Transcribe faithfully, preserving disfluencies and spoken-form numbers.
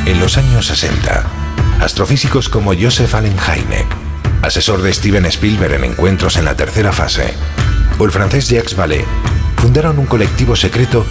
En los años sesenta, astrofísicos como Joseph Allen Hynek, asesor de Steven Spielberg en encuentros en la tercera fase, o el francés Jacques Vallée, fundaron un colectivo secreto